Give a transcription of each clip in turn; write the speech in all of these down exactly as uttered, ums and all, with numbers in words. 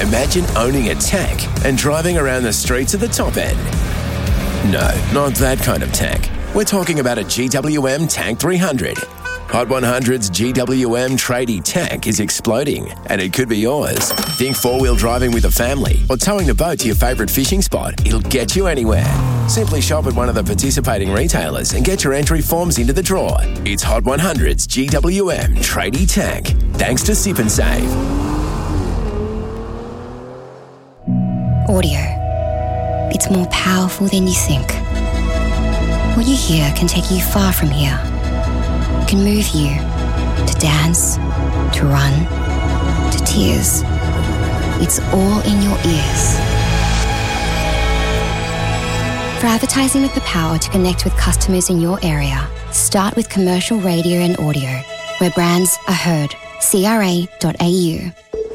Imagine owning a tank and driving around the streets of the top end. No, not that kind of tank. We're talking about a G W M Tank three hundred. Hot one hundred's G W M tradie tank is exploding, and it could be yours. Think four-wheel driving with a family or towing the boat to your favourite fishing spot. It'll get you anywhere. Simply shop at one of the participating retailers and get your entry forms into the draw. It's Hot one hundred's G W M tradie tank, thanks to Sip and Save. Audio. It's more powerful than you think. What you hear can take you far from here. It can move you to dance, to run, to tears. It's all in your ears. For advertising with the power to connect with customers in your area, start with commercial radio and audio, where brands are heard. C R A dot A U.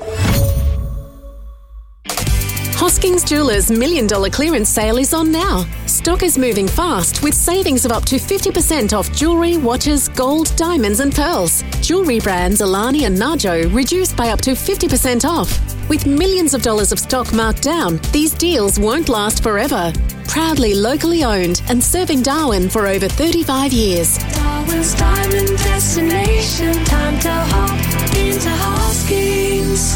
Hoskins Jewelers Million Dollar Clearance Sale is on now. Stock is moving fast with savings of up to fifty percent off jewellery, watches, gold, diamonds and pearls. Jewellery brands Alani and Najo reduced by up to fifty percent off. With millions of dollars of stock marked down, these deals won't last forever. Proudly locally owned and serving Darwin for over thirty-five years. Darwin's diamond destination. Time to hop into Hoskins.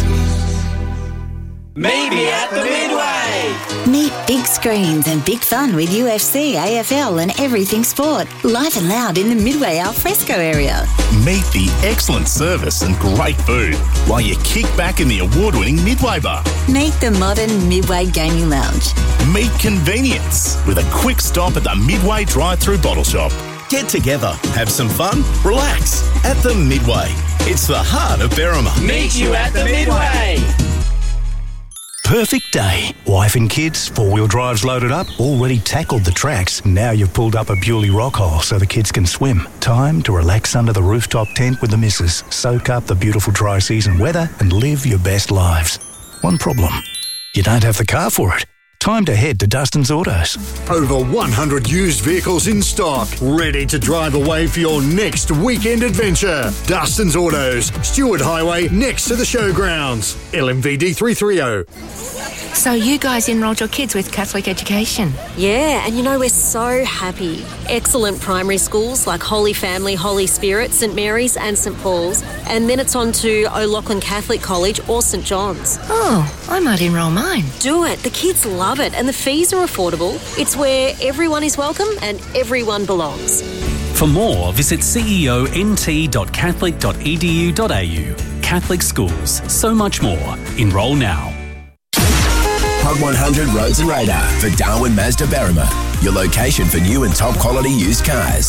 Maybe at the Midway. Meet big screens and big fun with U F C, A F L and everything sport. Live and loud in the Midway alfresco area. Meet the excellent service and great food while you kick back in the award-winning Midway bar. Meet the modern Midway gaming lounge. Meet convenience with a quick stop at the Midway drive-through bottle shop. Get together, have some fun, relax at the Midway. It's the heart of Berrima. Meet you at the Midway. Perfect day. Wife and kids, four-wheel drives loaded up, already tackled the tracks. Now you've pulled up a Bewley rock hole so the kids can swim. Time to relax under the rooftop tent with the missus, soak up the beautiful dry season weather and live your best lives. One problem. You don't have the car for it. Time to head to Dustin's Autos. Over one hundred used vehicles in stock, ready to drive away for your next weekend adventure. Dustin's Autos, Stewart Highway, next to the showgrounds. L M V D three thirty. So you guys enrolled your kids with Catholic education? Yeah, and you know, we're so happy. Excellent primary schools like Holy Family, Holy Spirit, St Mary's and St Paul's. And then it's on to O'Loughlin Catholic College or St John's. Oh, I might enrol mine. Do it. The kids love it and the fees are affordable. It's where everyone is welcome and everyone belongs. For more, visit c e o n t dot catholic dot e d u dot a u. Catholic schools, so much more. Enrol now. Hot one hundred Roads and Radar for Darwin Mazda Berrima, your location for new and top quality used cars.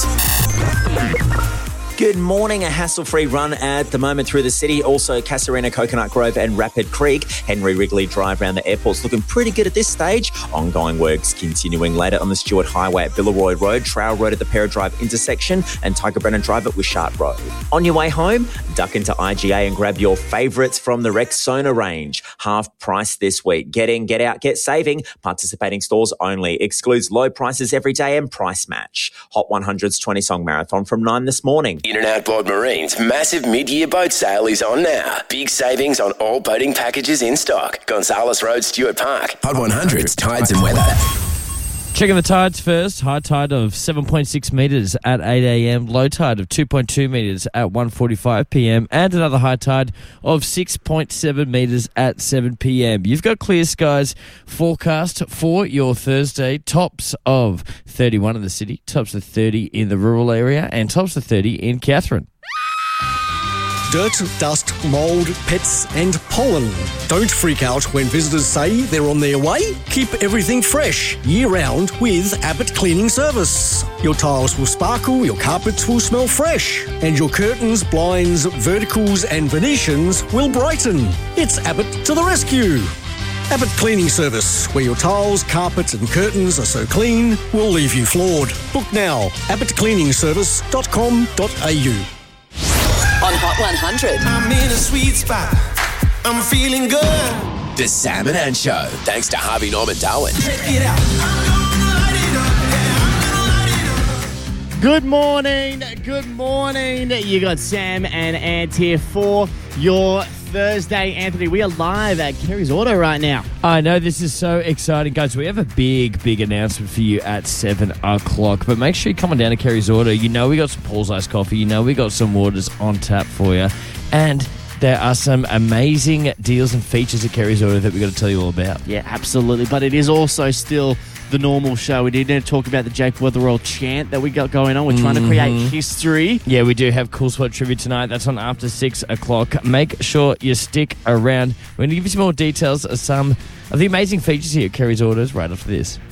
Good morning. A hassle-free run at the moment through the city. Also, Casuarina, Coconut Grove and Rapid Creek. Henry Wrigley Drive around the airport's looking pretty good at this stage. Ongoing works continuing later on the Stewart Highway at Billaroy Road, Trail Road at the Pera Drive intersection and Tiger Brennan Drive at Wishart Road. On your way home, duck into I G A and grab your favourites from the Rexona range. Half price this week. Get in, get out, get saving. Participating stores only. Excludes low prices every day and price match. Hot one hundred's twenty-song marathon from nine this morning. In and Outboard Marine's massive mid-year boat sale is on now. Big savings on all boating packages in stock. Gonzales Road, Stewart Park. Hot one hundred's tides and weather. Checking the tides first. High tide of seven point six metres at eight a m. Low tide of two point two metres at one forty-five p m. And another high tide of six point seven metres at seven p m. You've got clear skies forecast for your Thursday. Tops of thirty-one in the city, tops of thirty in the rural area, and tops of thirty in Katherine. Dirt, dust, mould, pets and pollen. Don't freak out when visitors say they're on their way. Keep everything fresh year-round with Abbott Cleaning Service. Your tiles will sparkle, your carpets will smell fresh, and your curtains, blinds, verticals and Venetians will brighten. It's Abbott to the rescue. Abbott Cleaning Service, where your tiles, carpets and curtains are so clean, will leave you floored. Book now, abbott cleaning service dot com dot a u. On Hot one hundred. I'm in a sweet spot. I'm feeling good. The Sam and Ann Show, thanks to Harvey Norman Darwin. Check it out. Good morning, good morning. You got Sam and Ant here for your Thursday, Anthony. We are live at Kerry's Auto right now. I know this is so exciting, guys. We have a big, big announcement for you at seven o'clock. But make sure you come on down to Kerry's Auto. You know we got some Paul's Ice Coffee. You know we got some waters on tap for you. And there are some amazing deals and features at Kerry's Auto that we've got to tell you all about. Yeah, absolutely. But it is also still the normal show. We did need to talk about the Jake Weatherall chant that we got going on. We're trying to create Mhm. history. Yeah, we do have Cool Spot Tribute tonight. That's on after six o'clock. Make sure you stick around. We're going to give you some more details of some of the amazing features here at Kerry's Autos right after this.